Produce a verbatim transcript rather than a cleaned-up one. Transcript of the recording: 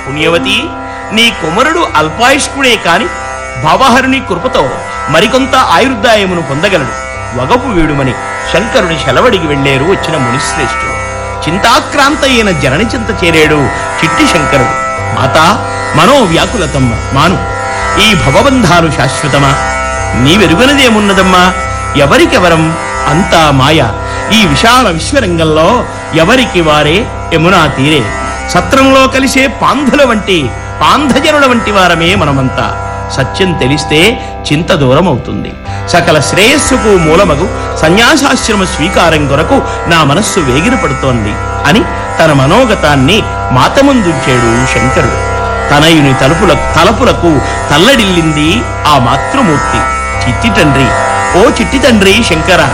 పుణ్యవతి, నీ కుమారుడు అల్పాయుష్కుడే కాని భవహరుని కృపతో మరికొంత ఆయుర్దాయమును పొందగలడు. వగపు వీడుమని శంకరుని సెలవడికి వెళ్లేరు వచ్చిన మునిశ్రేష్ఠుడు. చింతాక్రాంత అయిన జనని చింత చేరేడు చిట్టి శంకరుడు. మాతా, మనోవ్యాకులతమ్మ మాను. ఈ భవబంధాలు శాశ్వతమా? నీవెరుగనదేమున్నదమ్మా? ఎవరికెవరం అంతా మాయ. ఈ విశాల విశ్వరంగంలో ఎవరికి వారే యమునా తీరే. సత్రంలో కలిసే పాంధుల వంటి పాంధజనుల వంటి వారమే మనమంతా. సత్యం తెలిస్తే చింత దూరం అవుతుంది. సకల శ్రేయస్సుకు మూలమగు సన్యాసాశ్రమ స్వీకారం కొరకు నా మనస్సు వేగిరపడుతోంది అని తన మనోగతాన్ని మాతముందుంచాడు శంకరుడు. తనయుని తలుపుల తలపులకు తల్లడిల్లింది ఆ మాతృమూర్తి. చిట్టి తండ్రి, ఓ చిట్టి తండ్రి శంకర,